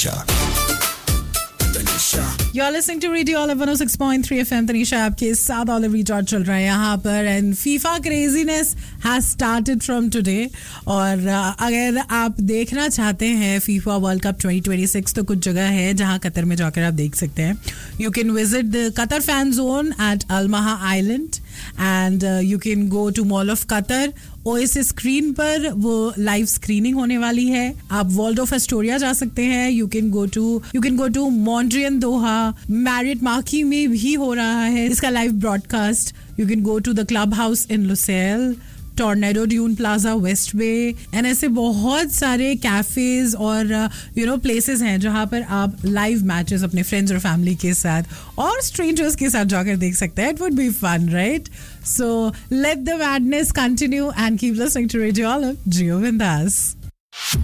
You're listening to Radio Olive 106.3 FM. Tanisha आपके साथ olive retort चल रहा है यहाँ पर and FIFA craziness has started from today. और अगर आप देखना चाहते हैं फीफा वर्ल्ड कप 2026 तो कुछ जगह है जहाँ कतर में जाकर आप देख सकते हैं. You can visit the Qatar fan zone eight अल्माहा island and you can go to mall of Qatar. OSS screen पर वो लाइव स्क्रीनिंग होने वाली है. आप वॉल्डोर्फ एस्टोरिया जा सकते हैं. You can go to मॉन्ट्रियन Doha. Marriott marquee में भी हो रहा है इसका live broadcast. You can go to the club house in Lucille, tornado dune plaza waste bay and ऐसे बहुत सारे कैफेज और प्लेसेस हैं जहां पर आप लाइव मैचेस अपने फ्रेंड्स और फैमिली के साथ और स्ट्रेंजर्स के साथ जाकर देख सकते हैं. It would be fun, right? So let the madness continue and keep listening to radio olive. जियो बिंदास.